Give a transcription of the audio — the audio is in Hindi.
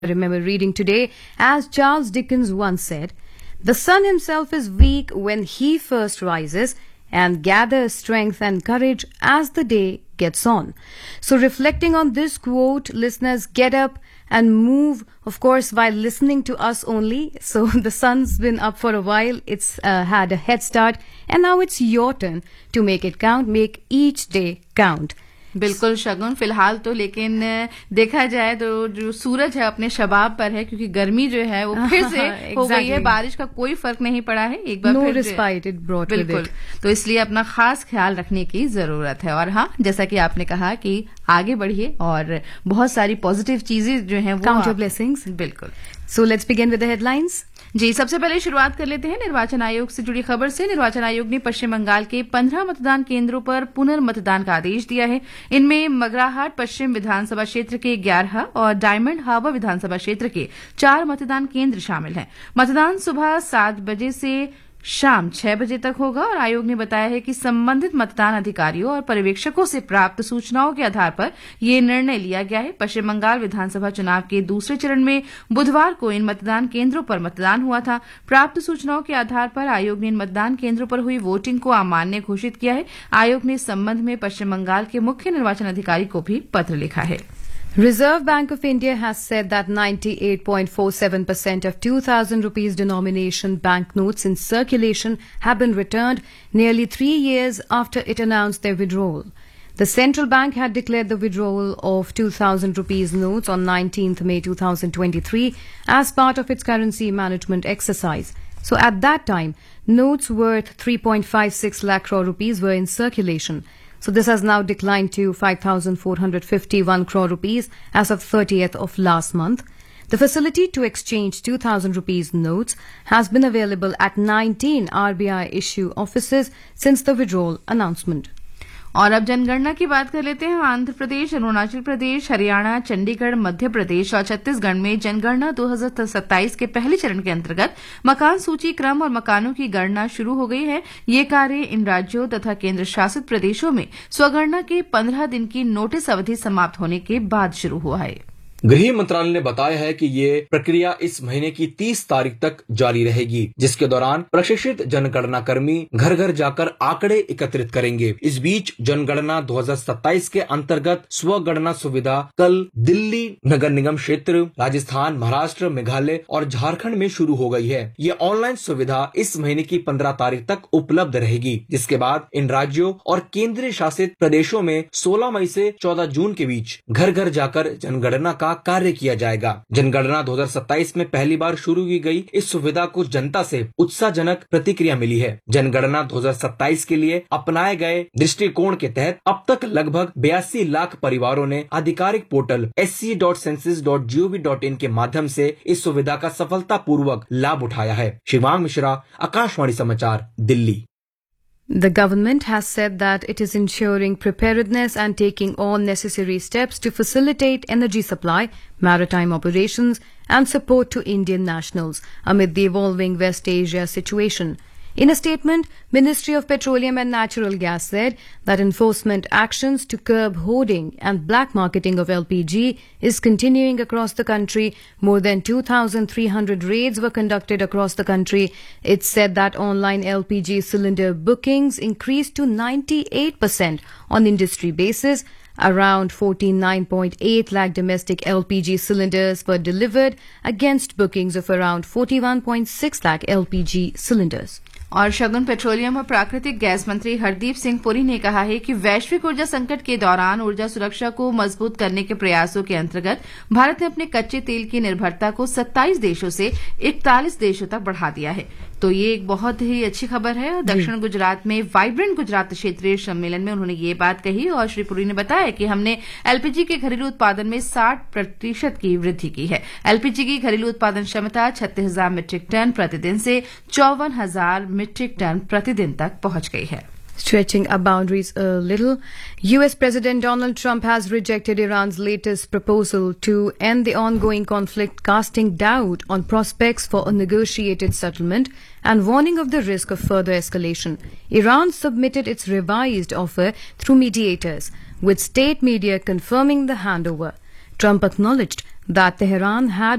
I remember reading today, as Charles Dickens once said, "The sun himself is weak when he first rises and gathers strength and courage as the day gets on." So reflecting on this quote, listeners, get up and move, of course, while listening to us only. So the sun's been up for a while. It's had a head start, and now it's your turn to make it count, make each day count. बिल्कुल शगुन, फिलहाल तो लेकिन देखा जाए तो जो सूरज है अपने शबाब पर है, क्योंकि गर्मी जो है वो फिर से हो गई है. बारिश का कोई फर्क नहीं पड़ा है. एक बार फिर respite it brought with it. तो इसलिए अपना खास ख्याल रखने की जरूरत है. और हाँ, जैसा कि आपने कहा कि आगे बढ़िए और बहुत सारी पॉजिटिव चीजें जो हैं वो काउंट योर ब्लेसिंग्स. बिल्कुल. So let's begin with the headlines. जी, सबसे पहले शुरुआत कर लेते हैं निर्वाचन आयोग से जुड़ी खबर से. निर्वाचन आयोग ने पश्चिम बंगाल के 15 मतदान केंद्रों पर पुनर्मतदान का आदेश दिया है. इनमें मगराहाट पश्चिम विधानसभा क्षेत्र के 11 और डायमंड हार्बर विधानसभा क्षेत्र के 4 मतदान केंद्र शामिल हैं. मतदान सुबह 7 बजे से शाम 6 बजे तक होगा. और आयोग ने बताया है कि संबंधित मतदान अधिकारियों और पर्यवेक्षकों से प्राप्त सूचनाओं के आधार पर यह निर्णय लिया गया है. पश्चिम बंगाल विधानसभा चुनाव के दूसरे चरण में बुधवार को इन मतदान केंद्रों पर मतदान हुआ था. प्राप्त सूचनाओं के आधार पर आयोग ने इन मतदान केंद्रों पर हुई वोटिंग को अमान्य घोषित किया है. आयोग ने इस संबंध में पश्चिम बंगाल के मुख्य निर्वाचन अधिकारी को भी पत्र लिखा है. Reserve Bank of India has said that 98.47% of 2,000 rupees denomination banknotes in circulation have been returned nearly 3 years after it announced their withdrawal. The central bank had declared the withdrawal of 2,000 rupees notes on 19th May 2023 as part of its currency management exercise. So at that time, notes worth 3.56 lakh crore rupees were in circulation. So this has now declined to 5,451 crore rupees as of 30th of last month. The facility to exchange 2,000 rupees notes has been available at 19 RBI issue offices since the withdrawal announcement. और अब जनगणना की बात कर लेते हैं. आंध्र प्रदेश, अरुणाचल प्रदेश, हरियाणा, चंडीगढ़, मध्य प्रदेश और छत्तीसगढ़ में जनगणना 2027 के पहले चरण के अंतर्गत मकान सूची क्रम और मकानों की गणना शुरू हो गई है. ये कार्य इन राज्यों तथा केंद्र शासित प्रदेशों में स्वगणना के 15 दिन की नोटिस अवधि समाप्त होने के बाद शुरू हुआ है. गृह मंत्रालय ने बताया है कि ये प्रक्रिया इस महीने की 30 तारीख तक जारी रहेगी, जिसके दौरान प्रशिक्षित जनगणना कर्मी घर घर जाकर आंकड़े एकत्रित करेंगे. इस बीच जनगणना 2027 के अंतर्गत स्वगणना सुविधा कल दिल्ली नगर निगम क्षेत्र, राजस्थान, महाराष्ट्र, मेघालय और झारखंड में शुरू हो गई है. ये ऑनलाइन सुविधा इस महीने की 15 तारीख तक उपलब्ध रहेगी, जिसके बाद इन राज्यों और केंद्रीय शासित प्रदेशों में 16 मई से 14 जून के बीच घर घर जाकर जनगणना का कार्य किया जाएगा. जनगणना 2027 में पहली बार शुरू की गई इस सुविधा को जनता से उत्साहजनक प्रतिक्रिया मिली है. जनगणना 2027 के लिए अपनाए गए दृष्टिकोण के तहत अब तक लगभग 82 लाख परिवारों ने आधिकारिक पोर्टल sc.census.gov.in के माध्यम से इस सुविधा का सफलतापूर्वक लाभ उठाया है. शिवांग मिश्रा, आकाशवाणी समाचार, Delhi. The government has said that it is ensuring preparedness and taking all necessary steps to facilitate energy supply, maritime operations and support to Indian nationals amid the evolving West Asia situation. In a statement, Ministry of Petroleum and Natural Gas said that enforcement actions to curb hoarding and black marketing of LPG is continuing across the country. More than 2,300 raids were conducted across the country. It said that online LPG cylinder bookings increased to 98% on industry basis. Around 49.8 lakh domestic LPG cylinders were delivered against bookings of around 41.6 lakh LPG cylinders. और शगुन, पेट्रोलियम और प्राकृतिक गैस मंत्री हरदीप सिंह पुरी ने कहा है कि वैश्विक ऊर्जा संकट के दौरान ऊर्जा सुरक्षा को मजबूत करने के प्रयासों के अंतर्गत भारत ने अपने कच्चे तेल की निर्भरता को 27 देशों से 41 देशों तक बढ़ा दिया है. तो ये एक बहुत ही अच्छी खबर है. और दक्षिण गुजरात में वाइब्रेंट गुजरात क्षेत्रीय सम्मेलन में उन्होंने ये बात कही. और श्री पुरी ने बताया कि हमने एलपीजी के घरेलू उत्पादन में 60% की वृद्धि की है. एलपीजी की घरेलू उत्पादन क्षमता 36,000 मीट्रिक टन प्रतिदिन से 54,000 मीट्रिक टन प्रतिदिन तक पहुंच गई है. Stretching our boundaries a little, US President Donald Trump has rejected Iran's latest proposal to end the ongoing conflict, casting doubt on prospects for a negotiated settlement and warning of the risk of further escalation. Iran submitted its revised offer through mediators, with state media confirming the handover. Trump acknowledged that Tehran had